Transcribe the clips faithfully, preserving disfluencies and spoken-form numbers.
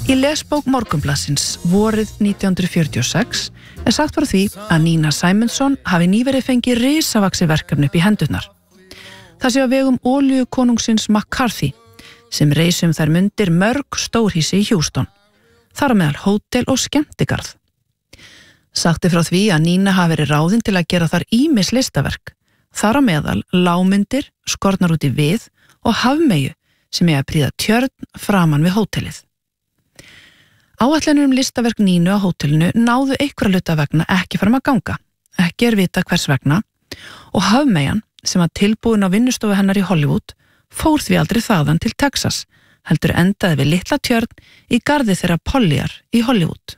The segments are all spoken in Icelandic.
Í lesbók Morgunblaðsins vorið nítján hundruð fjörutíu og sex er sagt frá því að Nína Sæmundsson hafi nýverið fengið risavaxið verkefni upp í hendurnar. Það sé á vegum olíukonungsins McCarthy sem reis um þær mundir mörg stórhýsi í Houston, þar á meðal hótel og skemmtigarð. Sagt er frá því að Nína hafi verið ráðin til að gera þar ýmis listaverk, þar á meðal lágmyndir, skornar út í við og hafmeyju sem eiga að prýða tjörn framan við hótelið. Áætlanir um listaverk Nínu á hótelinu náðu einhverja hluta vegna ekki fram að ganga, ekki er vita hvers vegna, og hafmeyjan sem var tilbúin á vinnustofu hennar í Hollywood fór því aldrei þaðan til Texas, heldur endaði við litla tjörn í garði þeirra Pollyar í Hollywood.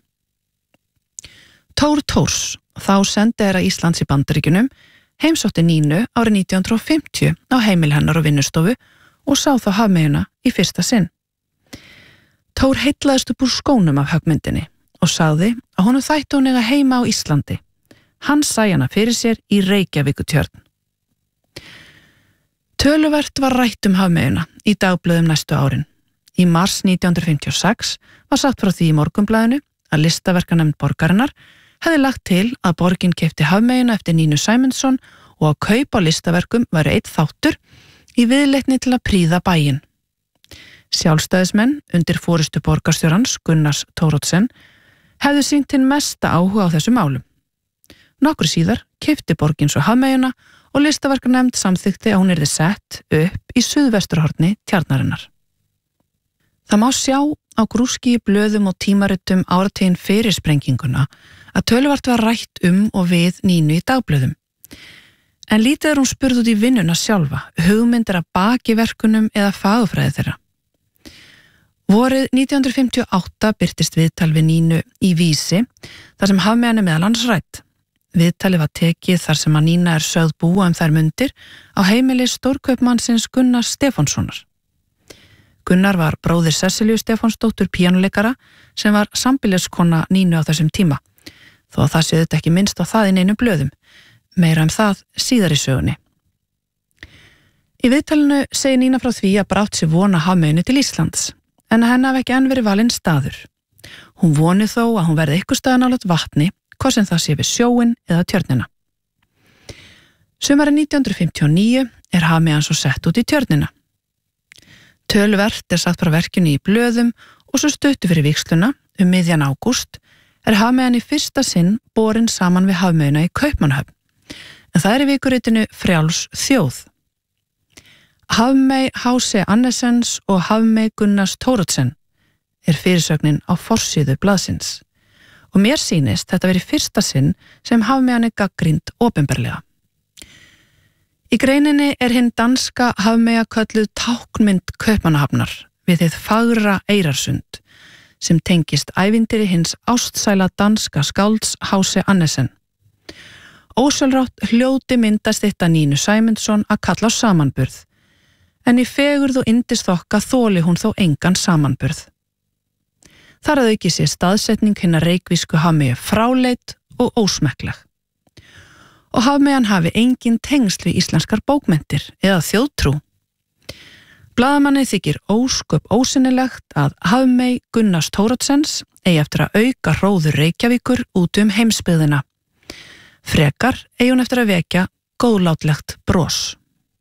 Tór Tórs, þá sendiherra Íslands í Bandaríkjunum, heimsótti Nínu árið nítján hundruð og fimmtíu á heimili hennar og vinnustofu og sá þá hafmeyjuna í fyrsta sinn. Tór heillaðist upp úr skónum af höggmyndinni og sagði að honum þætti hún eiga heima á Íslandi. Hann sæi hana fyrir sér í Reykjavíkutjörn. Töluvert var rætt um hafmeyjuna í dagblöðum næstu árin. Í mars nítján hundruð fimmtíu og sex var sagt frá því í Morgunblaðinu að listaverkanefnd borgarinnar hefði lagt til að borgin keypti hafmeyjuna eftir Nínu Sæmundsson og að kaup á listaverkum væri einn þáttur í viðleitni til að prýða bæinn. Sjálfstæðismenn undir forystu borgarstjórans Gunnars Thoroddsen hefðu sýnt hinn mesta áhuga á þessu málum. Nokkru síðar keypti borgin svo hafmeyjuna og listaverkanefnd samþykkti að hún yrði sett upp í suðvesturhorni tjarnarinnar. Það má sjá á grúski í blöðum og tímaritum áratuginn fyrir sprenginguna að töluvert var rætt um og við Nínu í dagblöðum. En lítið er hún spurð út í vinnuna sjálfa, hugmyndir að baki verkunum eða fagurfræði þeirra. Vorið nítján hundruð fimmtíu og átta birtist viðtal við Nínu í Vísi, þar sem hafmeyjan er meðal annars rædd. Viðtalið var tekið þar sem að Nína er sögð búa um þær mundir á heimili stórkaupmannsins Gunnars Stefánssonar. Gunnar var bróðir Sesselju Stefánsdóttur píanóleikara sem var sambýliskona Nínu á þessum tíma, þó að það séu þetta ekki minnst á það í neinum blöðum, meira um það síðar í sögunni. Í viðtalinu segir Nína frá því að brátt sér vona hafmeyjunni til Íslands, en að henni hafi ekki enn verið valinn staður. Hún voni þó að hún verði eitthvað staðan nálægt vatni, hvort sem það sé við sjóinn eða tjörnina. Sumarið nítján hundruð fimmtíu og níu er hafmeyjan svo sett út í tjörnina. Töluvert er sagt frá verkinu í blöðum og svo stuttu fyrir vígsluna um miðjan ágúst er hafmeyjan í fyrsta sinn borin saman við hafmeyjuna í Kaupmannahöfn, en það er í vikuritinu Frjáls þjóð. Hafmey H C Annesens og Hafmey Gunnars Thoroddsen er fyrirsögnin á forsíðu blaðsins og mér sýnist þetta verið fyrsta sinn sem hafmeyjan er gagnrýnd opinberlega. Í greininni er hinn danska hafmeyja kölluð táknmynd Kaupmannahafnar við þið fagra Eyrarsund sem tengist ævintýri hins ástsæla danska skálds H C Annesen. Ósjálfrátt hljóti myndast þetta Nínu Sæmundsson að kalla á samanburð, en í fegurð og yndisþokka þoli hún þó engan samanburð. Þar að auki sé staðsetning hinnar reykvísku hafmeyju fráleit og ósmekkleg. Og hafmeyjan hafi engin tengsl við íslenskar bókmenntir eða þjóðtrú. Blaðamanni þykir ósköp ósennilegt að hafmey Gunnars Thorodsens eigi eftir að auka hróður Reykjavíkur út um heimsbyggðina. Frekar eigi hún eftir að vekja góðlátlegt bros.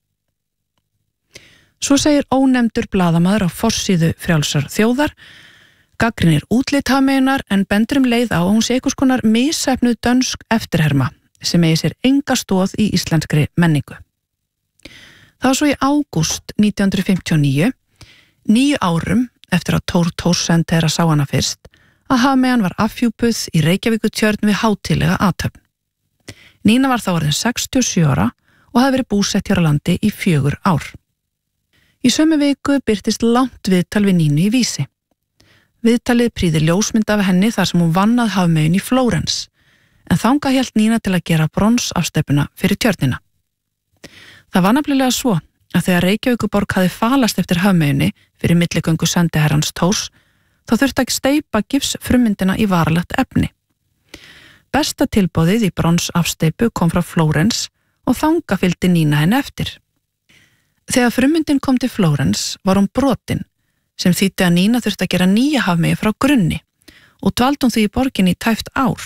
Svo segir ónefndur blaðamaður á forsíðu Frjálsar þjóðar, gagnrýnir útlit hafmeyjunar en bendur um leið á að hún sé einhvers konar misheppnuð dönsk eftirherma sem eigi sér enga stoð í íslenskri menningu. Það var svo í ágúst nítján hundruð fimmtíu og níu, níu árum eftir að Tór Tórs sendiherra sá hana fyrst, að hafmeyjan var afhjúpuð í Reykjavíkutjörn við hátíðlega athöfn. Nína var þá orðin sextíu og sjö ára og hafði verið búsett hér á landi í fjögur ár. Í sömu viku birtist langt viðtal við Nínu í Vísi. Viðtalið prýðir ljósmynd af henni þar sem hún vann að hafmeyjunni í Flórens, en þangað hélt Nína til að gera bronsafsteypuna fyrir tjörnina. Það var nefnilega svo að þegar Reykjavíkurborg hafði falast eftir hafmeyjunni fyrir milligöngu sendiherrans Tórs, þá þurfti að steypa gifsfrummyndina í varalegt efni. Besta tilboðið í bronsafsteypu kom frá Flórens og þangað fylgdi Nína henni eftir. Þegar frummyndin kom til Flórens var hún brotin, sem þýddi að Nína þurfti að gera nýja hafmeyju frá grunni og dvaldi hún því í borginni í tæpt ár.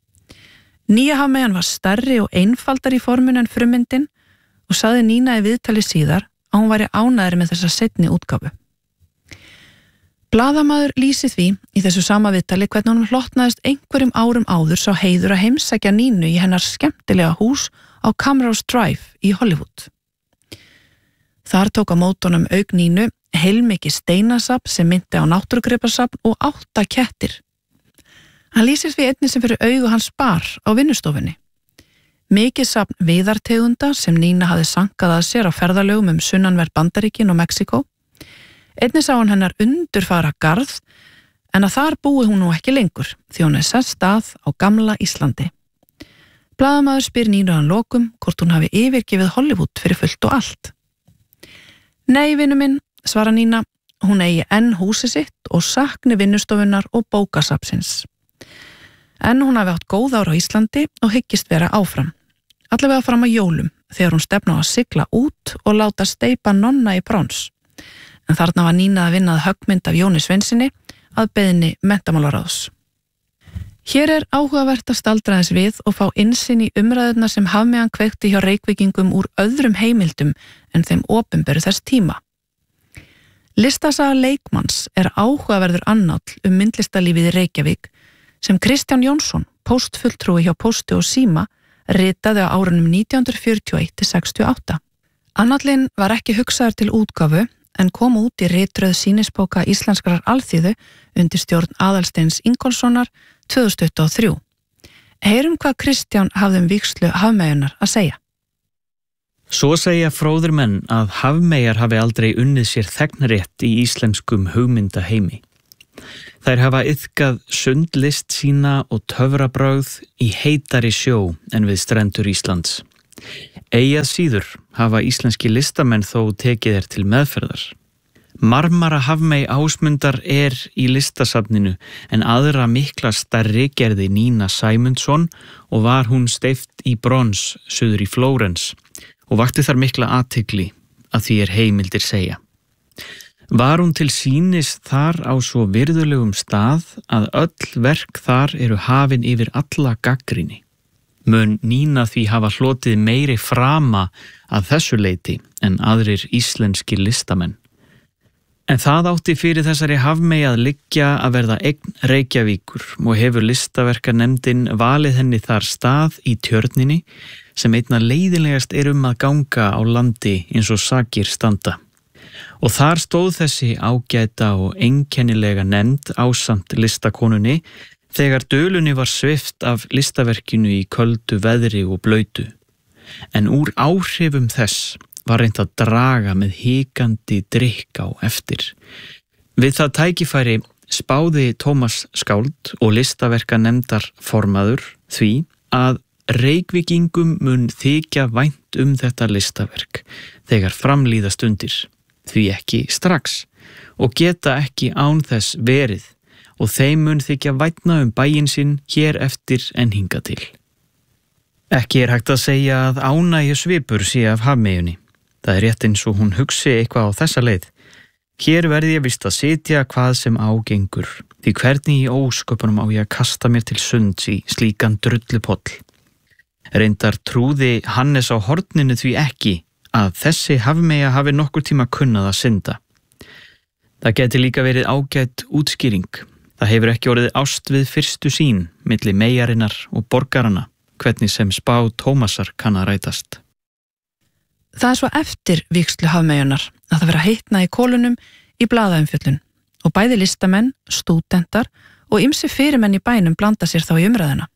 Nýja hafmeyjan var stærri og einfaldar í formun en frummyndin og sagði Nína í viðtali síðar að hún væri ánægri með þessa seinni útgáfu. Blaðamaður lýsi því í þessu sama viðtali hvernig honum hlotnaðist einhverjum árum áður sá heiður að heimsækja Nínu í hennar skemmtilega hús á Camrose Drive í Hollywood. Þar tók á móti honum auk Nínu heilmikið steinasafn sem myndi á náttúrugripasafn og átta kettir. Hann lýsir því einnig sem fyrir augu hans bar á vinnustofunni. Mikið safn viðartegunda sem Nína hafði sankað að sér á ferðalögum um sunnanverð Bandaríkin og Mexíkó. Einnig sá hann hennar undurfara garð en að þar búi hún nú ekki lengur því hún er sest að á gamla Íslandi. Blaðamaður spyr Nínu að lokum hvort hún hafi yfirgefið Hollywood fyrir fullt og allt. Nei, vinnu minn, svara Nína, hún eigi enn húsi sitt og sakni vinnustofunar og bókasafnsins. En hún hafi átt góð ár á Íslandi og hyggist vera áfram. Allavega fram að jólum þegar hún stefna á að sigla út og láta steypa nonna í brons. En þarna var Nína að vinnað höggmynd af Jóni Sveinsinni að beiðni menntamálaráðs. Hér er áhugavert að staldra þess við og fá innsýn í umræðuna sem hafmeyjan kveikti hjá Reykvíkingum úr öðrum heimildum en þeim opinberu þess tíma. Listasaga leikmanns er áhugaverður annáll um myndlistarlífið í Reykjavík sem Kristján Jónsson, póstfulltrúi hjá Pósti og Síma, ritaði á árunum nítján hundruð fjörutíu og eitt til sextíu og átta. Annállinn var ekki hugsaður til útgáfu en kom út í ritröð sýnisbóka íslenskrar alþýðu undir stjórn Aðalsteins Ingólfssonar tvö þúsund tuttugu og þrjú. Heyrum hvað Kristján hafði um vígslu hafmeyjunar að segja. Svo segja fróðir menn að hafmeyjar hafi aldrei unnið sér þegnrétt í íslenskum hugmyndaheimi. Þær hafa iðkað sundlist sína og töfrabrögð í heitari sjó en við strendur Íslands. Eigi að síður hafa íslenski listamenn þó tekið þér til meðferðar. Marmara hafmey Ásmundar er í listasafninu en aðra mikla stærri gerði Nína Sæmundsson og var hún steypt í brons suður í Flórens og vakti þar mikla athygli að því er heimildir segja. Var hún til sýnis þar á svo virðulegum stað að öll verk þar eru hafin yfir alla gagnrýni. Mun Nína því hafa hlotið meiri frama að þessu leyti en aðrir íslenski listamenn. En það átti fyrir þessari hafmey að liggja að verða eign Reykjavíkur og hefur listaverkanefndin valið henni þar stað í Tjörninni sem einna leiðilegast er um að ganga á landi eins og sakir standa. Og þar stóð þessi ágæta og einkennilega nefnd ásamt listakonunni þegar dölunni var svipt af listaverkinu í köldu veðri og blautu. En úr áhrifum þess var reynt að draga með hikandi drykk á eftir. Við það tækifæri spáði Tómas skáld og listaverkanefndar formaður því að Reykvíkingum mun þykja vænt um þetta listaverk þegar framlíða stundir, því ekki strax, og geta ekki án þess verið og þeim mun þykja vænna um bæinn sinn hér eftir en hinga til. Ekki er hægt að segja að ánægju svipur sé af hafmeyjunni. Það er rétt eins og hún hugsi eitthvað á þessa leið. Hér verði ég vist að sitja hvað sem ágengur, því hvernig í ósköpunum á ég að kasta mér til sunds í slíkan drullupoll. Reyndar trúði Hannes á horninu því ekki að þessi hafmeyja hafi nokkur tíma kunnað að synda. Það geti líka verið ágætt útskýring. Það hefur ekki orðið ást við fyrstu sín milli meyjarinnar og borgarana, hvernig sem spá Tómasar kann að rætast. Það er svo eftir vígslu hafmeyjunar að það vera heitna í kolunum í blaðaumfjöllun og bæði listamenn, stúdentar og ýmsi fyrirmenn í bænum blanda sér þá í umræðuna.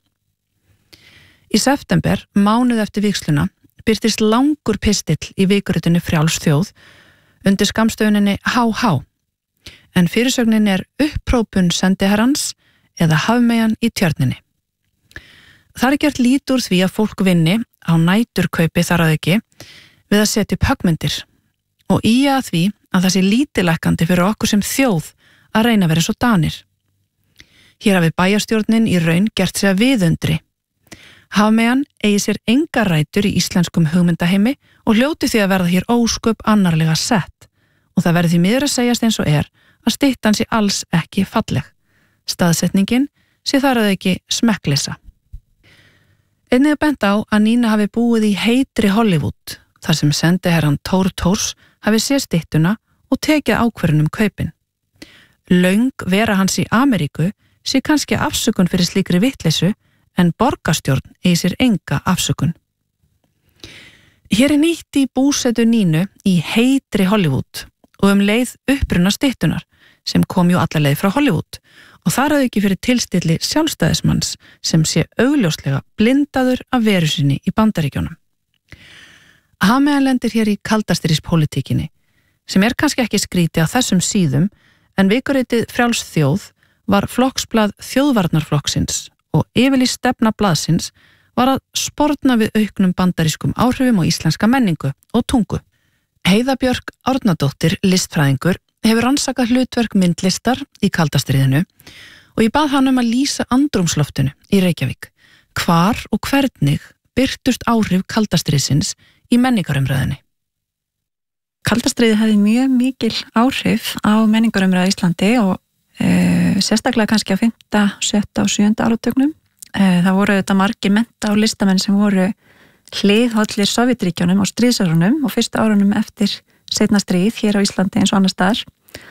Í september, mánuð eftir vígsluna, birtist langur pistill í vikuritinu Frjáls þjóð undir skammstöfuninni Há Há, en fyrirsögnin er Upprópun sendiherrans eða Hafmeyjan í Tjörninni. Það er gert lít úr því að fólk vinni á næturkaupi þar að ekki við að setja upp höggmyndir og í að því að það sé lítilækkandi fyrir okkur sem þjóð að reyna að vera svo danir. Hér hafi bæjarstjórnin í raun gert sér að viðundri. Hafmeyjan eigi sér enga rætur í íslenskum hugmyndaheimi og hljóti því að verða hér ósköp annarlega sett og það verði því miður að segjast eins og er að styttan sé alls ekki falleg. Staðsetningin sé þar að ekki smekkleysa. Einnig er bent á að Nína hafi búið í heitri Hollywood, þar sem sendiherrann Tór Tórs hafi séð styttuna og tekið ákvörðun um kaupin. Löng vera hans í Ameríku sé kannski afsökun fyrir slíkri vitleysu en borgarstjórn eigi sér enga afsökun. Hér er nýtt í búsetu Nínu í heitri Hollywood og um leið uppruna styttunar sem kom jú alla leið frá Hollywood og þar að ekki fyrir tilstilli sjálfstæðismanns sem sé augljóslega blindaður af veru sinni í Bandaríkjónum. Hafmeyjan lendir hér í kaldastríðspólitíkinni sem er kannski ekki skrítið á þessum síðum en vikuritið Frjáls þjóð var flokksblað þjóðvarnarflokksins og yfirlýst stefna blaðsins var að sporna við auknum bandarískum áhrifum á íslenska menningu og tungu. Heiða Björk Árnadóttir, listfræðingur, hefur rannsakað hlutverk myndlistar í kaldastríðinu og ég bað hann um að lýsa andrúmsloftinu í Reykjavík. Hvar og hvernig birtust áhrif kaldastríðsins í menningarumræðinni? Kaldastríði hefði mjög mikil áhrif á menningarumræðu í Íslandi og e, sérstaklega kannski á fimmta, sjötta og sjöunda áratugnum. E, það voru þetta margir mennta og listamenn sem voru hliðhollir Sovétríkjunum og stríðsárunum og fyrstu árunum eftir seinna stríð hér á Íslandi eins og annars staðar.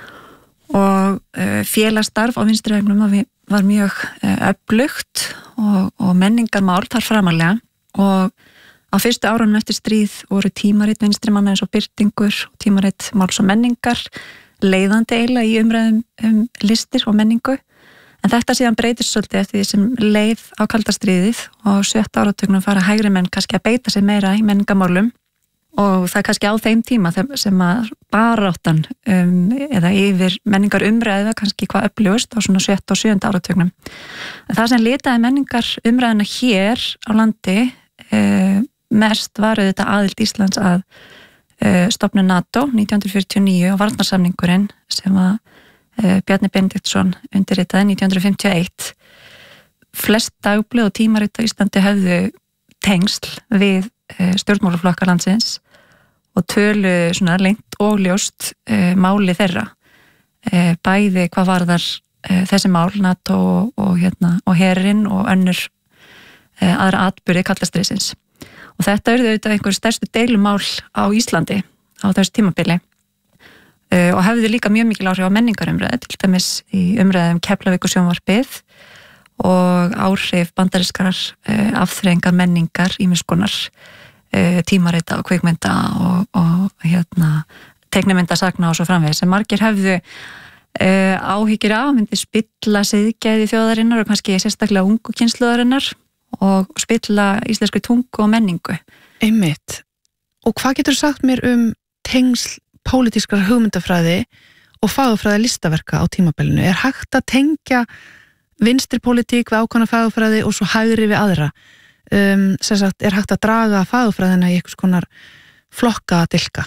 Og e, félagsstarf á vinstrivegnum var mjög e, öflugt og, og menningarmál þar framalega og á fyrstu árunum eftir stríð voru tímarit vinstrimanna eins og Birtingur og tímarit Máls og menningar leiðandi eiginlega í umræðum um listir og menningu. En þetta síðan breytist svolítið eftir því sem leið á kaldastríðið og sjötta áratugnum fara hægri menn kannski að beita sig meira í menningamálum og það er kannski á þeim tíma sem að baráttan um, eða yfir menningar umræða kannski hvað öflugust á svona sjötta og sjöunda áratugnum. En það sem litaði menningar umræðina hér á landi e, mest var auðvitað aðild Íslands að uh, stofnun NATO nítján hundruð fjörutíu og níu og varnarsamningurinn sem að uh, Bjarni Benediktsson undirritaði nítján hundruð fimmtíu og eitt. Flest dagblöð og tímarit á Íslandi höfðu tengsl við uh, stjórnmálaflokka landsins og tölu svona lengt og ljóst uh, máli þeirra. Uh, bæði hvað varðar uh, þessi mál, NATO og, og, hérna, og herinn og önnur uh, aðra atburði kaldastríðsins. Og þetta eru auðvitað einhver stærstu deilumál á Íslandi á þessu tímabili uh, og hefði líka mjög mikil áhrif á menningarumræðu, til dæmis í umræðum Keflavíkursjónvarpið og áhrif bandarískar uh, afþreyingar menningar ýmiss konar uh, tímarita og kvikmynda og, og hérna, teiknimyndasagna og svo framvegis sem margir hefðu uh, áhyggjur af, myndi spilla siðgæði þjóðarinnar og kannski sérstaklega ungu kynslóðarinnar og spilla íslenskri tungu og menningu. Einmitt. Og hvað getur sagt mér um tengsl pólitískrar hugmyndafræði og fagurfræði listaverka á tímabilinu? Er hægt að tengja vinstri pólitík við ákvæmna fagurfræði og svo hægri við aðra? Um, sem sagt, er hægt að draga fagurfræðina í einhvers konar flokka dilka?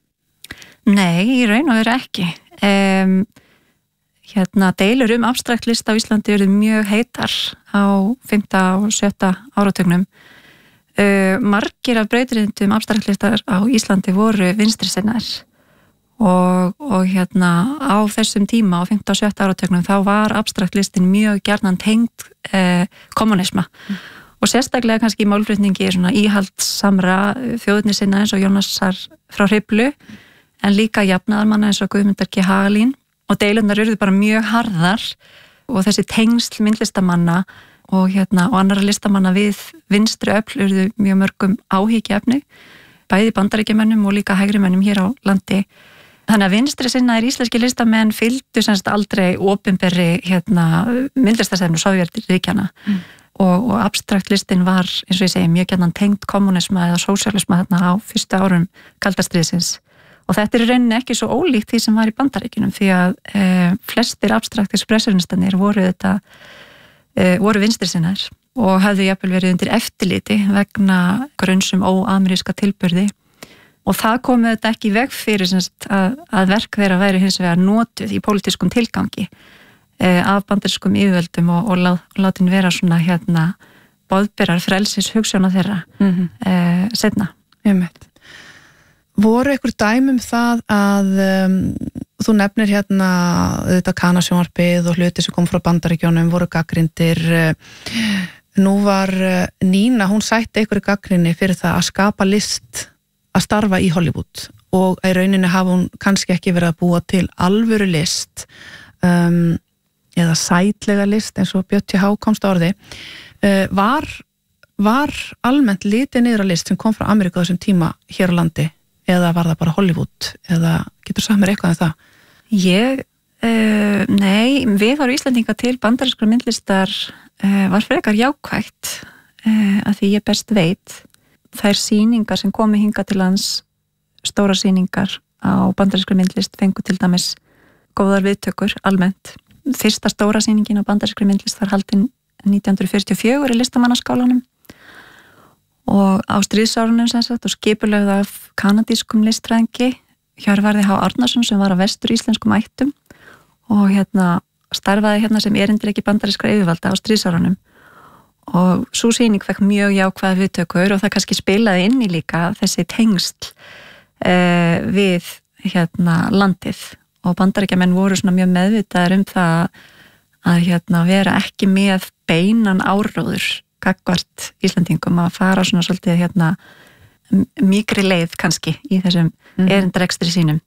Nei, í raun og veru ekki. Um, Hérna, deilur um abstrakt list á Íslandi eru mjög heitar á fimmta og sjötta áratugnum. Uh, margir af brautrindum abstrakt listar á Íslandi voru vinstrisinnar og, og hérna, á þessum tíma á fimmta og sjötta áratugnum þá var abstrakt listin mjög gjarnan tengd uh, kommunisma mm. og sérstaklega kannski í málflutningi svona íhaldssamra þjóðurnisinna eins og Jónasar frá Hriflu mm. en líka jafnaðarmanna eins og Guðmundar G. Hagalín. Og deilurnar eru bara mjög harðar og þessi tengsl myndlistamanna og, hérna, og annara listamanna við vinstri öfl eru mjög mörgum áhyggjuefni, bæði bandaríkjamönnum og líka hægrimönnum hér á landi. Þannig að vinstri sinnaðir íslenski listamenn fylgdu semst aldrei opinberri hérna, myndlistarstefnu Sovétríkjanna mm. og, og abstrakt listin var, eins og ég segi, mjög gjarnan tengd kommunisma eða sósíalisma þarna á fyrstu árum kaldastríðsins. Og þetta er í rauninni ekki svo ólíkt því sem var í Bandaríkjunum því að e, flestir abstraktir expressionistanir voru þetta e, voru vinstrisinnar og hafðu jafnvel verið undir eftirliti vegna grunnsum óameríska tilburði og það komið þetta ekki veg fyrir semst, að, að verk þeirra væri hins vegar notuð í pólitískum tilgangi e, af bandarískum yfirvöldum og, og, lá, og látin vera svona hérna boðberar frelsis hugsjóna þeirra mm-hmm. e, seinna. Einmitt. Voru einhver dæmi um það að um, þú nefnir hérna þetta kanasjónvarpið og hluti sem kom frá Bandaríkjónum voru gagnrýndir. Nú var Nína, hún sætti einhverju gagnrýni fyrir það að skapa list að starfa í Hollywood og í rauninni hafa hún kannski ekki verið að búa til alvöru list um, eða sætlega list eins og Björn T H komst á orði. Uh, var, var almennt litið niður að list sem kom frá Ameríku á þessum tíma hér á landi eða var það bara Hollywood eða getur sagt mér eitthvað um það? Ég, uh, nei, við varum Íslendinga til bandarískra myndlistar uh, var frekar jákvætt uh, að því ég best veit. Þær sýningar sem komi hingað til lands, stóra sýningar á bandarískri myndlist fengu til dæmis góðar viðtökur almennt. Fyrsta stóra sýningin á bandarískri myndlist var haldin nítján hundruð fjörutíu og fjögur í listamannaskálanum og á stríðsárunum sem sagt og skipulögð af kanadískum listfræðingi Hjörvarði H. Árnason sem var af vestur íslenskum ættum og hérna starfaði hérna sem erindreki bandarískra yfirvalda á stríðsárunum og sú sýning fekk mjög jákvæða viðtökur og það kannski spilaði inn í líka þessi tengsl eh, við hérna landið og bandaríkjamenn voru svona mjög meðvitaðir um það að hérna vera ekki með beinan áróður gagnvart Íslandingum að fara svona svolítið hérna mýkri leið kannski í þessum mm. erindrekstri sínum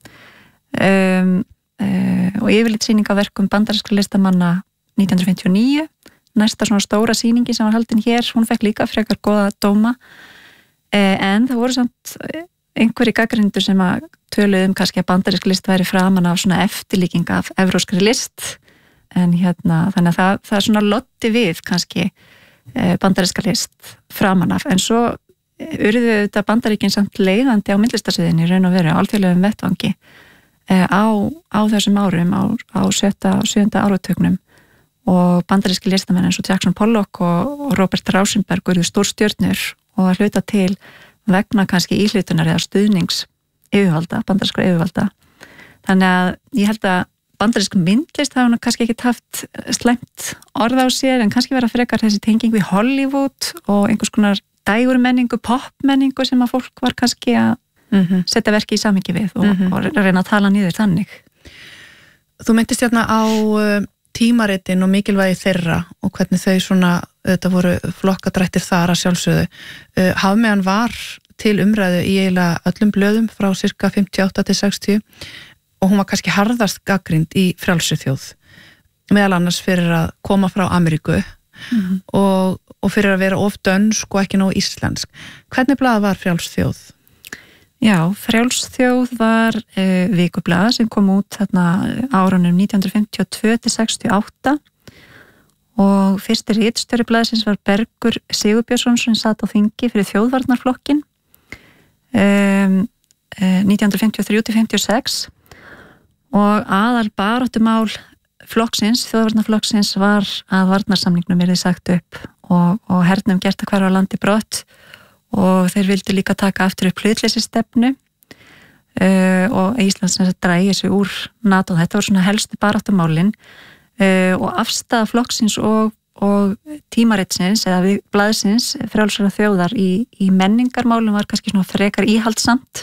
um, uh, og yfirleitt sýning á verkum bandarískra listamanna nítján hundruð fimmtíu og níu næsta svona stóra sýningi sem var haldin hér hún fekk líka frekar góða dóma uh, en það voru samt einhverji gagnrýnendur sem að töluðum kannski að bandarísk list væri framan af svona eftirlíking af evróskri list en hérna þannig að það, það er svona lotti við kannski uh, bandaríska list framan af en svo urðu þetta bandaríkin samt leiðandi á myndlistarsviðinni raun og veru á alþjóðlegum vettvangi á, á þessum árum á, á sjötta og sjöunda áratögnum og bandaríski listamenn eins og Jackson Pollock og, og Robert Rauschenberg urðu stórstjörnur og að hluta til vegna kannski íhlutunar eða stuðnings yfirvalda, bandarískra yfirvalda þannig að ég held að bandarísk myndlist hafa hann kannski ekki haft slæmt orð á sér en kannski vera frekar þessi tenging við Hollywood og einhvers konar dægurmenningu, popmenningu sem að fólk var kannski að mm-hmm. setja verki í samhengi við og, mm-hmm. og reyna að tala niður þannig. Þú myndist hérna á uh, tímaritin og mikilvægi þeirra og hvernig þau svona, þetta voru flokkadrættir þar að sjálfsögðu. Uh, Hafmeyjan var til umræðu í eiginlega öllum blöðum frá cirka fimmtíu og átta til sextíu og hún var kannski harðast gagnrýnd í frjálsri þjóð meðal annars fyrir að koma frá Ameríku mm-hmm. og og fyrir að vera of dönsk og ekki nóg íslensk. Hvernig blað var Frjáls þjóð? Já, Frjáls þjóð var e, vikublað sem kom út þarna árunum nítján hundruð fimmtíu og tvö til sextíu og átta og fyrsti ritstjóri blaðsins var Bergur Sigurbjörnsson sem satt á þingi fyrir þjóðvarnarflokkin um, e, nítján hundruð fimmtíu og þrjú til fimmtíu og sex og aðal baráttumál flokksins, þjóðvarnarflokksins var að varnarsamningnum yrði sagt upp og, og hernum gert að hverfa landi brott og þeir vildu líka taka aftur upp hlutleysi stefnu uh, og Íslands drægi sig úr NATO. Þetta var svona helstu baráttumálin uh, og afstaða flokksins og, og tímaritsins eða við blaðsins frjálsara þjóðar í, í menningarmálum var kannski svona frekar íhaldsamt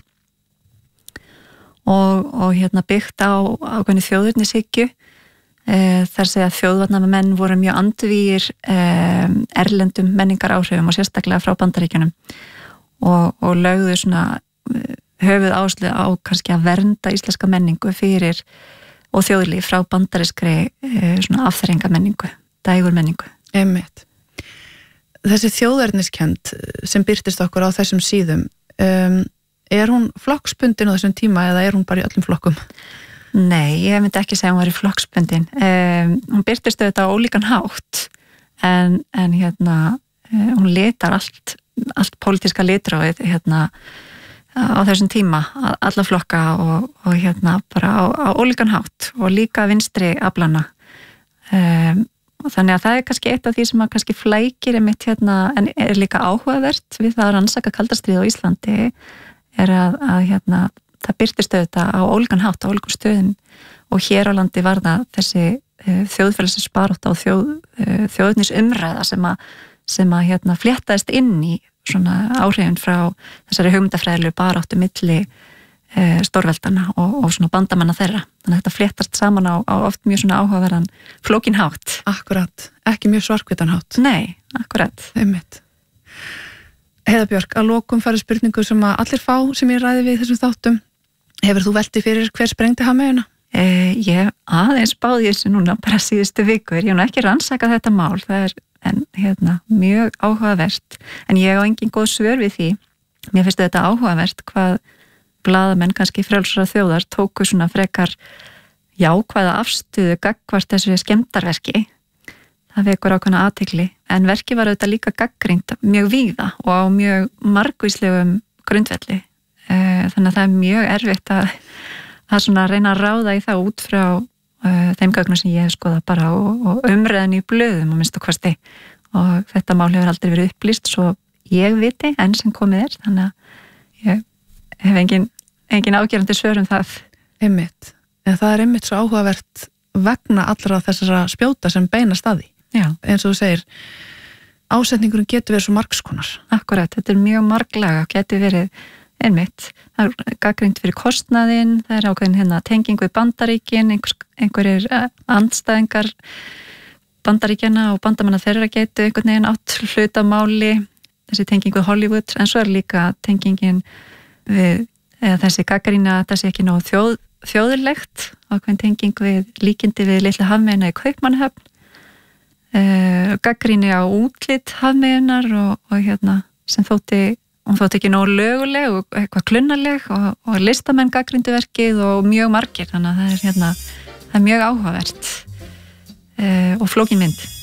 og, og hérna byggt á ákveðni þjóðurnishyggju. Þar segja að þjóðvarnarmenn voru mjög andvígir um, erlendum menningar áhrifum og sérstaklega frá Bandaríkjunum og, og lögðu svona höfuð áherslu á kannski að vernda íslenska menningu fyrir og þjóðlíf frá bandarískri uh, svona afþreyingamenningu, dægurmenningu. Einmitt. Þessi þjóðerniskend sem birtist okkur á þessum síðum, um, er hún flokksbundin á þessum tíma eða er hún bara í öllum flokkum? Nei, ég myndi ekki segja að hún var í flokksbundin. Um, hún byrtist auðvitað á ólíkan hátt en, en hérna, um, hún litar allt, allt pólitíska litróið hérna, á þessum tíma, alla flokka og, og hérna bara á, á ólíkan hátt og líka vinstri aflana. Um, og þannig að það er kannski eitt af því sem að kannski flækir einmitt hérna, en er líka áhugavert við það að rannsaka kaldastríð á Íslandi er að, að hérna það byrtist auðvitað á ólíkan hátt, á ólíkum stöðum og hér á landi var það þessi uh, þjóðfélagsins barátta og þjóð, uh, þjóðnis umræða sem að, sem að hérna, fléttaðist inn í svona áhrifin frá þessari hugmyndafræðilegu baráttu milli e, stórveldana og, og svona bandamanna þeirra. Þannig að þetta fléttast saman á, á oft mjög svona áhugaverðan flókin hátt. Akkurat, ekki mjög svarkvitan hátt. Nei, akkurat. Einmitt. Heiða Björk, að lokum færi spurningu sem að allir fá sem ég ræði við þessum þáttum. Hefur þú veltið fyrir hver sprengdi hafmeyjuna? Eh, ég aðeins báði þessu núna bara síðustu vikur. Ég hef nú ekki rannsakað þetta mál, það er en, hérna, mjög áhugavert. En ég á engin góð svör við því. Mér finnst þetta áhugavert hvað blaðamenn kannski frjálsra þjóðar tóku svona frekar jákvæða afstöðu gagnvart þessu skemmdarverki. Það vekur ákveðna athygli, en verki var auðvitað líka gagnrýnt mjög víða og á mjög margvíslegum grundvelli. Þannig að það er mjög erfitt að, að svona reyna að ráða í það út frá uh, þeim gögnum sem ég hef skoðað bara og, og umræðin í blöðum og minnstu kosti. Og þetta mál hefur aldrei verið upplýst svo ég viti enn sem komið er, þannig að ég hef engin, engin ágerandi svör um það. Einmitt, en það er einmitt svo áhugavert vegna allra þessara spjóta sem beinast að því. Já. Eins og þú segir, ásetningurinn getur verið svo margskonar. Akkurat, þetta er mjög marglaga, getur verið einmitt, það er gagnrýnt fyrir kostnaðinn, það er ákveðin hérna tengingu í Bandaríkin, einhver, einhverjir andstæðingar Bandaríkjana og bandamanna þeirra getur einhvern veginn átt hlutamáli, þessi tengingu í Hollywood, en svo er líka tengingin við, eða þessi gagnrýna að það sé ekki nóg þjóð, þjóðurlegt, ákveðin tenging við líkindi við litla hafmeyjuna í Kaupmannahöfn, Uh, gagnrýni á útlit hafmeyjunar og, og hérna sem þótti, hún þótti ekki nógu löguleg og eitthvað klunnaleg og, og listamenn gagnrýndu verkið og mjög margir, þannig að það er hérna það er mjög áhugavert uh, og flókin mynd.